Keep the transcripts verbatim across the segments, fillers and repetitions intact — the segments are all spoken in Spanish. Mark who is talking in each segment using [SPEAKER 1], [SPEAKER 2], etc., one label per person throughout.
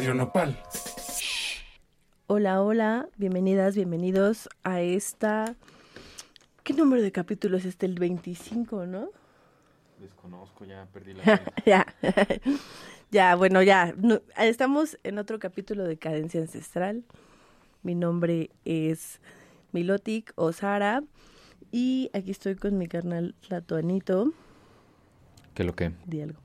[SPEAKER 1] Radio Nopal.
[SPEAKER 2] Hola, hola, bienvenidas, bienvenidos a esta... ¿Qué número de capítulo es este? El veinticinco, ¿no?
[SPEAKER 1] Desconozco, ya perdí la cuenta.
[SPEAKER 2] ya, ya, bueno, ya. No, estamos en otro capítulo de Cadencia Ancestral. Mi nombre es Milotic o Sara. Y aquí estoy con mi carnal Tlatuanito.
[SPEAKER 1] ¿Qué lo que?
[SPEAKER 2] Di algo.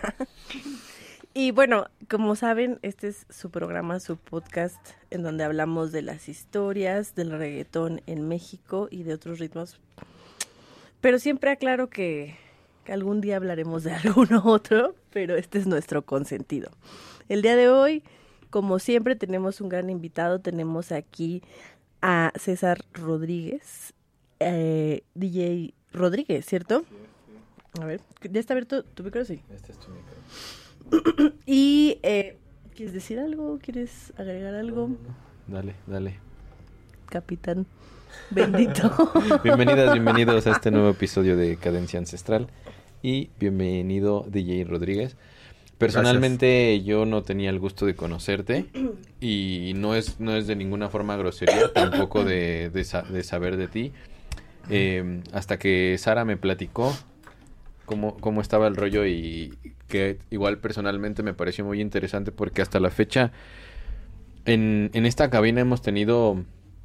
[SPEAKER 2] Y bueno, como saben, este es su programa, su podcast, en donde hablamos de las historias del reggaetón en México y de otros ritmos. Pero siempre aclaro que, que algún día hablaremos de alguno otro, pero este es nuestro consentido. El día de hoy, como siempre, tenemos un gran invitado. Tenemos aquí a César Rodríguez, eh, D J Rodríguez, ¿cierto?
[SPEAKER 1] Sí, sí.
[SPEAKER 2] A ver, ¿ya está abierto tu micro? Sí.
[SPEAKER 1] Este es tu micro.
[SPEAKER 2] Y, eh, ¿quieres decir algo? ¿Quieres agregar algo?
[SPEAKER 1] No, no, no. Dale, dale.
[SPEAKER 2] Capitán bendito.
[SPEAKER 1] Bienvenidas, bienvenidos a este nuevo episodio de Cadencia Ancestral. Y bienvenido D J Rodríguez. Personalmente Gracias. Yo no tenía el gusto de conocerte. Y no es, no es de ninguna forma grosería, tampoco de, de, de saber de ti. Eh, hasta que Sara me platicó cómo, cómo estaba el rollo, y que igual personalmente me pareció muy interesante porque hasta la fecha en, en esta cabina hemos tenido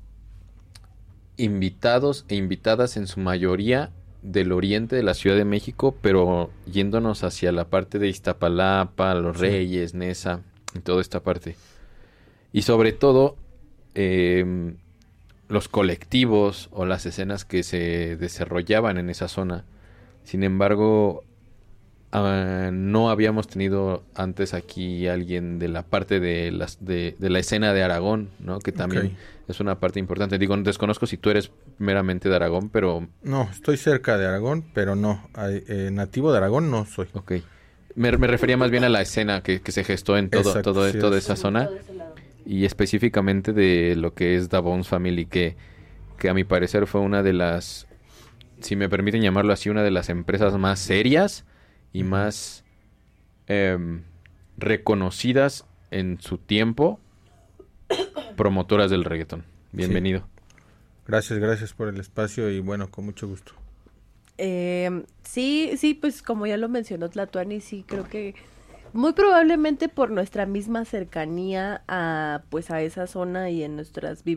[SPEAKER 1] invitados e invitadas en su mayoría del oriente de la Ciudad de México, pero yéndonos hacia la parte de Iztapalapa, Los sí. Reyes, Nesa y toda esta parte. Y sobre todo eh, los colectivos o las escenas que se desarrollaban en esa zona. Sin embargo, uh, no habíamos tenido antes aquí alguien de la parte de, las, de, de la escena de Aragón, ¿no? Que también okay. es una parte importante. Digo, desconozco si tú eres meramente de Aragón, pero...
[SPEAKER 3] No, estoy cerca de Aragón, pero no. Eh, nativo de Aragón no soy.
[SPEAKER 1] Ok. Me, me refería más bien a la escena que, que se gestó en todo, Exacto, todo, sí, toda esa sí. zona. Y específicamente de lo que es Da Bones Family, que, que a mi parecer fue una de las... si me permiten llamarlo así, una de las empresas más serias y más eh, reconocidas en su tiempo, promotoras del reggaetón. Bienvenido.
[SPEAKER 3] Sí. Gracias, gracias por el espacio y bueno, con mucho gusto.
[SPEAKER 2] Eh, sí, sí, pues como ya lo mencionó Tlatuani, sí, creo que muy probablemente por nuestra misma cercanía a, pues, a esa zona y en nuestras